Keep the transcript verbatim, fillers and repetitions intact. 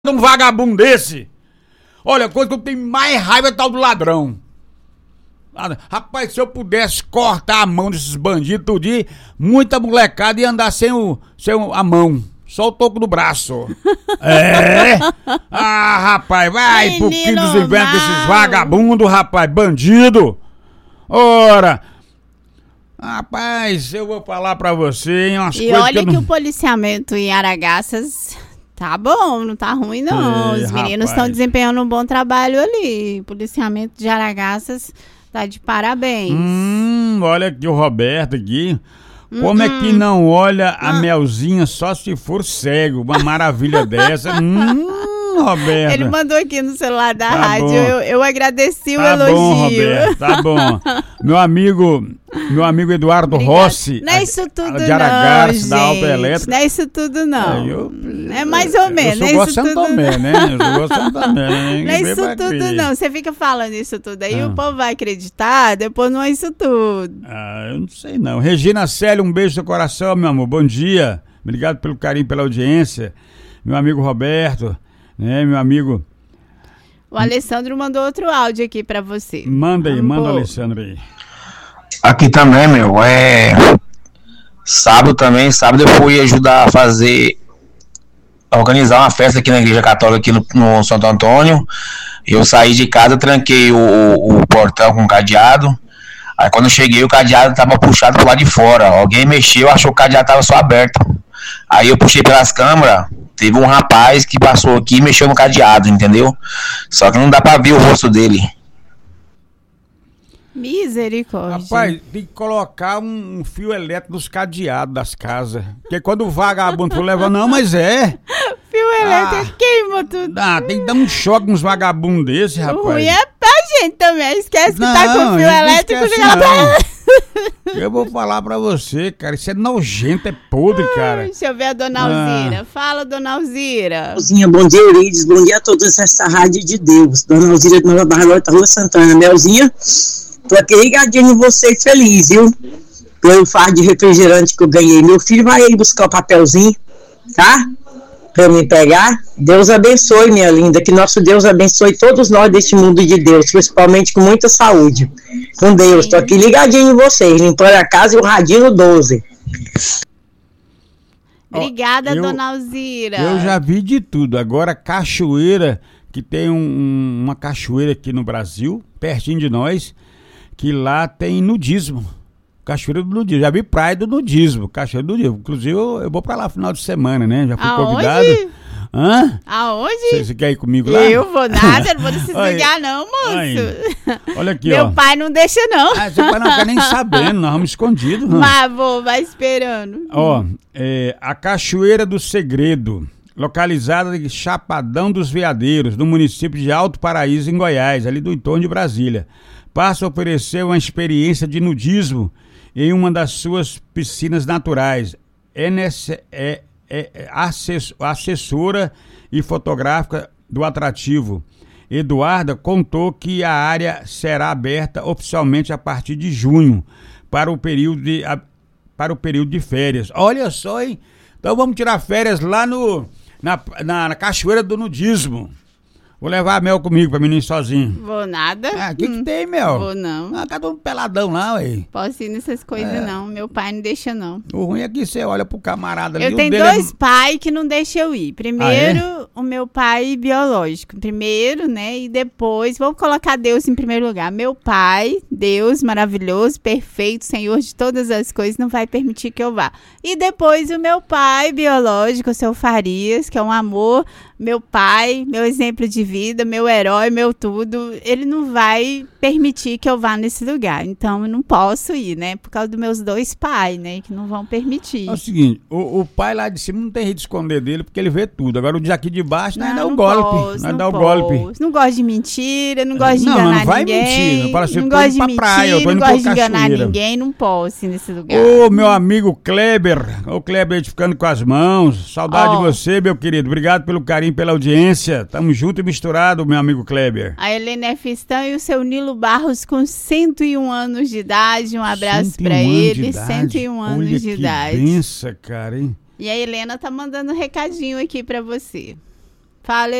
um vagabundo desse. Olha, a coisa que eu tenho mais raiva é tal do ladrão. Rapaz, se eu pudesse cortar a mão desses bandidos tudinho, muita molecada ia andar sem, o, sem a mão. Só o toco do braço. É? Ah, rapaz, vai pro que desinventa desses vagabundos, rapaz, bandido. Ora, rapaz, eu vou falar pra você, hein, umas E coisas olha que, eu que não... o policiamento em Aragaças tá bom, não tá ruim não. Ei, Os meninos rapaz. estão desempenhando um bom trabalho ali. O policiamento de Aragaças tá de parabéns. Hum, olha aqui o Roberto aqui. Como Hum, é que não olha a Ah. Melzinha só se for cego? Uma maravilha dessa. Hum, Roberto. Ele mandou aqui no celular da Tá rádio. bom. Eu, eu agradeci o Tá elogio. bom, Roberto, tá bom. Meu amigo, meu amigo Eduardo Obrigada. Rossi, Não é isso tudo de não, Aragaças, da Alta gente. Elétrica. Não é isso tudo não. É, eu- É mais ou menos. Eu Não sou é igual isso Santo tudo Tomé, né? Eu sou igual Santo Tomé, né? Não é Vem isso pra tudo crer. não. Você fica falando isso tudo aí, Ah. o povo vai acreditar, depois não é isso tudo. Ah, eu não sei não. Regina Célia, um beijo no seu coração, meu amor. Bom dia. Obrigado pelo carinho, pela audiência. Meu amigo Roberto, né? Meu amigo... O Alessandro mandou outro áudio aqui pra você. Manda aí, Vamos manda o pôr. Alessandro aí. Aqui também, meu, é... Sábado também, sábado eu fui ajudar a fazer... a organizar uma festa aqui na Igreja Católica, aqui no, no Santo Antônio. Eu saí de casa, tranquei o, o, o portão com o cadeado. Aí quando eu cheguei, o cadeado tava puxado pro lado de fora. Alguém mexeu, achou que o cadeado tava só aberto. Aí eu puxei pelas câmeras, teve um rapaz que passou aqui e mexeu no cadeado, entendeu? Só que não dá pra ver o rosto dele. Misericórdia. Rapaz, tem que colocar um, um fio elétrico nos cadeados das casas. Porque quando o vagabundo for levar, não, mas é. Fio elétrico Ah. queima tudo. Ah, tem que dar um choque nos vagabundos desses, O rapaz. ruim é pra gente também. Esquece que tá com Não, fio a gente não elétrico esquece, já não. Eu vou falar pra você, cara, isso é nojento, é podre, cara. Deixa eu ver a dona Alzira. Fala, dona Alzira. Melzinha, bom dia, Eurides. Bom dia a todos essa rádio de Deus. Dona Alzira de Nova Barra Norte, Rua Santana. Melzinha, tô aqui ligadinho em você, feliz, viu? Pelo fardo de refrigerante que eu ganhei. Meu filho vai aí buscar o papelzinho, tá? Pra eu me pegar. Deus abençoe, minha linda. Que nosso Deus abençoe todos nós deste mundo de Deus, principalmente com muita saúde. Com Deus, tô aqui ligadinho em vocês, limpando a casa e o radinho doze. Obrigada, eu- dona Alzira. Eu já vi de tudo. Agora, cachoeira, que tem um- um- uma cachoeira aqui no Brasil, pertinho de nós, que lá tem nudismo. Cachoeira do nudismo. Já vi praia do nudismo, cachoeira do nudismo. Inclusive, eu, eu vou pra lá final de semana, né? Já fui Aonde? convidado. Hã? Aonde? Você quer ir comigo lá? Eu vou nada, não vou desses Olha, lugares não, moço. olha. Olha aqui, Meu ó. pai não deixa não. Ah, seu pai não quer nem sabendo, nós vamos escondidos. hã? Mas vou, vai esperando. Ó, é, a Cachoeira do Segredo, localizada em Chapadão dos Veadeiros, no município de Alto Paraíso, em Goiás, ali do entorno de Brasília, passa a oferecer uma experiência de nudismo em uma das suas piscinas naturais. É, nesse, é, é, é assess- assessora e fotográfica do atrativo, Eduarda, contou que a área será aberta oficialmente a partir de junho, para o período de, a- para o período de férias. Olha só, hein? Então vamos tirar férias lá no, na, na, na Cachoeira do Nudismo. Vou levar a Mel comigo pra mim não ir sozinho. Vou nada. Ah, o que que tem, Mel? Vou não. Ah, cada um peladão lá, ué. Posso ir nessas coisas É. não. Meu pai não deixa não. O ruim é que você olha pro camarada ali. Eu o tenho dele é- dois pais que não deixam eu ir. Primeiro, Ah, o meu pai biológico. Primeiro, né? E depois, vamos colocar Deus em primeiro lugar. Meu pai, Deus maravilhoso, perfeito, Senhor de todas as coisas, não vai permitir que eu vá. E depois, o meu pai biológico, o seu Farias, que é um amor, meu pai, meu exemplo de vida, meu herói, meu tudo, ele não vai permitir que eu vá nesse lugar. Então, eu não posso ir, né? Por causa dos meus dois pais, né? Que não vão permitir. É o seguinte, o, o pai lá de cima não tem jeito de esconder dele porque ele vê tudo. Agora o de aqui de baixo, nós dá o golpe. posso, Nós não dá o posso. golpe. Não gosto de mentira, não gosto de Não, enganar não vai ninguém. mentir, não fala assim, não eu tô gosto indo de pra mentir, praia, eu tô não indo gosto pra de enganar cachoeira. ninguém, não posso ir nesse lugar. Ô, meu amigo Kleber, o Kleber edificando com as mãos. Saudade Ó. de você, meu querido. Obrigado pelo carinho, pela audiência. Tamo junto e misturado, meu amigo Kleber. A Helena F. Stan e o seu Nilo Barros com cento e um anos de idade. Um abraço cento e um pra anos de ele. idade. cento e um anos Olha de que idade. benção, cara, hein? E a Helena tá mandando um recadinho aqui pra você. Fala.